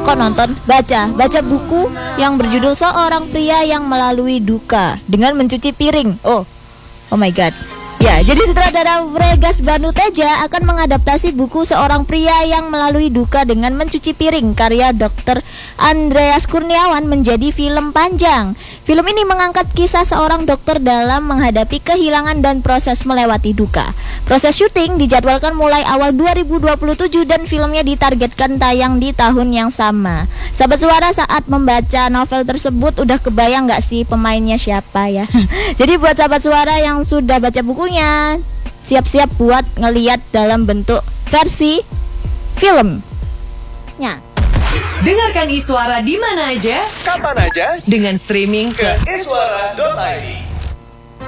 Kok nonton? Baca buku yang berjudul Seorang Pria yang Melalui Duka dengan Mencuci Piring. Oh my god. Ya, jadi sutradara Bregas Banu Teja akan mengadaptasi buku Seorang Pria yang Melalui Duka dengan Mencuci Piring karya Dr. Andreas Kurniawan menjadi film panjang. Film ini mengangkat kisah seorang dokter dalam menghadapi kehilangan dan proses melewati duka. Proses syuting dijadwalkan mulai awal 2027 dan filmnya ditargetkan tayang di tahun yang sama. Sahabat Suara, saat membaca novel tersebut udah kebayang gak sih pemainnya siapa ya? Jadi buat sahabat Suara yang sudah baca bukunya, siap-siap buat ngeliat dalam bentuk versi filmnya. Dengarkan Iswara di mana aja, kapan aja, dengan streaming ke iswara.id.